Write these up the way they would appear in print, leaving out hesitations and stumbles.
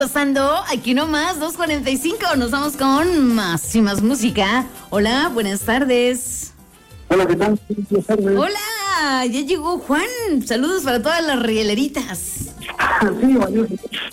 Pasando aquí nomás, 2:45, nos vamos con más y más música. Hola, buenas tardes. Hola, ¿qué tal? Buenas tardes. Hola, ya llegó Juan. Saludos para todas las rieleritas. Sí, vale.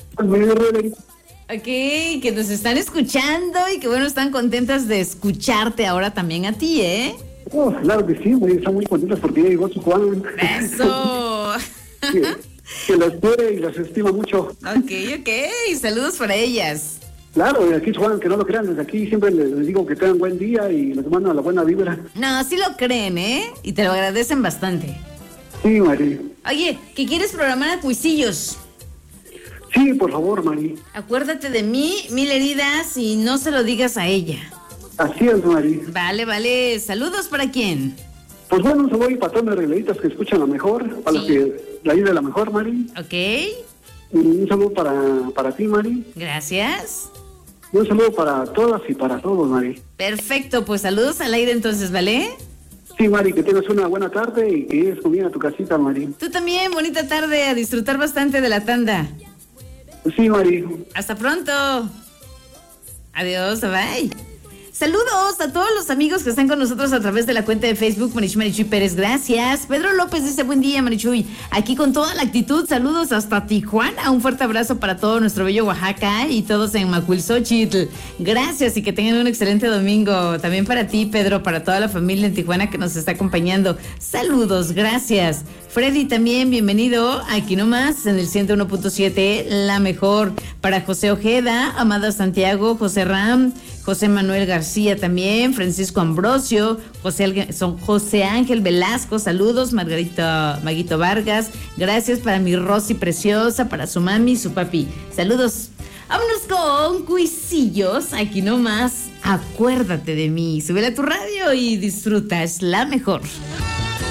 Ok, que nos están escuchando y que bueno, están contentas de escucharte ahora también a ti, ¿eh? Oh, claro que sí, están muy contentas porque ya llegó su Juan. ¡Eso! que las quiere y las estima mucho. Ok, saludos para ellas. Claro, y aquí Juan, que no lo crean, desde aquí siempre les digo que tengan buen día y les mando la buena vibra. No, sí lo creen, ¿eh? Y te lo agradecen bastante. Sí, Mari. Oye, ¿qué quieres programar a cuisillos? Sí, por favor, Mari. Acuérdate de mí, 1000 heridas y no se lo digas a ella. Así es, Mari. Vale. ¿Saludos para quién? Pues bueno, un saludo para todas las regladitas que escuchan la mejor, para los que la ayuda la mejor, Mari. Ok. Y un saludo para ti, Mari. Gracias. Y un saludo para todas y para todos, Mari. Perfecto, pues saludos al aire entonces, ¿vale? Sí, Mari, que tengas una buena tarde y que llegues con bien a tu casita, Mari. Tú también, bonita tarde, a disfrutar bastante de la tanda. Sí, Mari. Hasta pronto. Adiós, bye. Saludos a todos los amigos que están con nosotros a través de la cuenta de Facebook, Marichuy Pérez, gracias. Pedro López dice, buen día, Marichuy, aquí con toda la actitud, saludos hasta Tijuana, un fuerte abrazo para todo nuestro bello Oaxaca y todos en Macuilxóchitl, gracias y que tengan un excelente domingo, también para ti, Pedro, para toda la familia en Tijuana que nos está acompañando, saludos, gracias. Freddy también, bienvenido, aquí nomás en el 101.7, la mejor, para José Ojeda, Amada Santiago, José Ram, José Manuel García también, Francisco Ambrosio, José Ángel Velasco, saludos, Margarita Maguito Vargas, gracias para mi Rosy preciosa, para su mami y su papi, saludos. Vámonos con cuisillos, aquí nomás, acuérdate de mí, súbele a tu radio y disfruta, es la mejor.